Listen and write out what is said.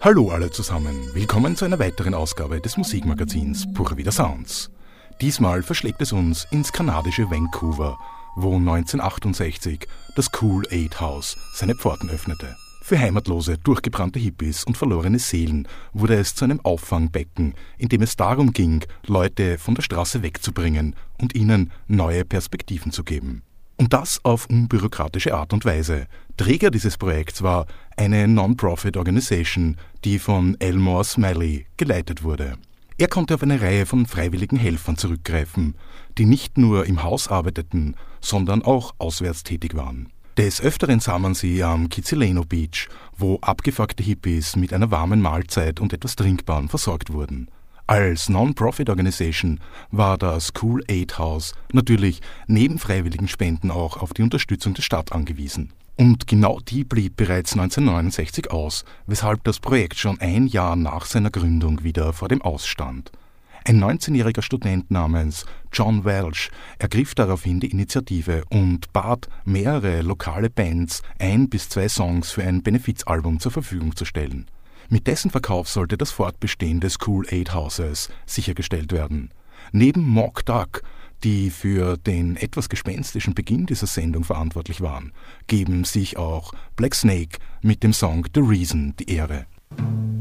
Hallo alle zusammen, willkommen zu einer weiteren Ausgabe des Musikmagazins Pura Vida Sounds. Diesmal verschlägt es uns ins kanadische Vancouver, wo 1968 das Cool Aid House seine Pforten öffnete. Für heimatlose, durchgebrannte Hippies und verlorene Seelen wurde es zu einem Auffangbecken, in dem es darum ging, Leute von der Straße wegzubringen und ihnen neue Perspektiven zu geben. Und das auf unbürokratische Art und Weise. Träger dieses Projekts war eine Non-Profit-Organisation, die von Elmore Smalley geleitet wurde. Er konnte auf eine Reihe von freiwilligen Helfern zurückgreifen, die nicht nur im Haus arbeiteten, sondern auch auswärts tätig waren. Des Öfteren sah man sie am Kitsilano Beach, wo abgefuckte Hippies mit einer warmen Mahlzeit und etwas Trinkbarem versorgt wurden. Als Non-Profit-Organisation war das Cool Aid House natürlich neben freiwilligen Spenden auch auf die Unterstützung der Stadt angewiesen. Und genau die blieb bereits 1969 aus, weshalb das Projekt schon ein Jahr nach seiner Gründung wieder vor dem Aus stand. Ein 19-jähriger Student namens John Welsh ergriff daraufhin die Initiative und bat mehrere lokale Bands 1 bis 2 Songs für ein Benefizalbum zur Verfügung zu stellen. Mit dessen Verkauf sollte das Fortbestehen des Cool Aid Houses sichergestellt werden. Neben Mock Duck, die für den etwas gespenstischen Beginn dieser Sendung verantwortlich waren, geben sich auch Black Snake mit dem Song The Reason die Ehre.